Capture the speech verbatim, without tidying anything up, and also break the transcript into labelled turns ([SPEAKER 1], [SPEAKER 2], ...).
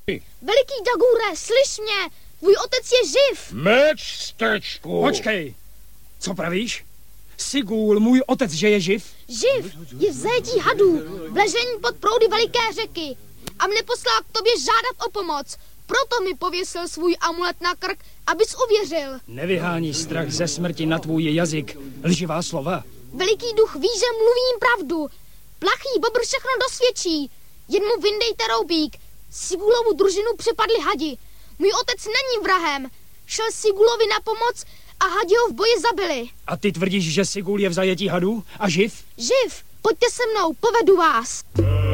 [SPEAKER 1] Veliký Dagure, slyš mě, tvůj otec je živ.
[SPEAKER 2] Meč, stečku.
[SPEAKER 3] Počkej, co pravíš? Sigul, můj otec, že je živ?
[SPEAKER 1] Živ, je v zajetí hadů, v ležení pod proudy veliké řeky. A mne poslal k tobě žádat o pomoc. Proto mi pověsil svůj amulet na krk, abys uvěřil.
[SPEAKER 3] Nevyhání strach ze smrti na tvůj jazyk. Lživá slova.
[SPEAKER 1] Veliký duch ví, že mluvím pravdu. Plachý bobr všechno dosvědčí. Jen mu vyndejte roubík. Sigulovu družinu přepadli hadi. Můj otec není vrahem. Šel Sigulovi na pomoc a hadi ho v boji zabili.
[SPEAKER 3] A ty tvrdíš, že Sigul je v zajetí hadů a živ?
[SPEAKER 1] Živ, pojďte se mnou, povedu vás.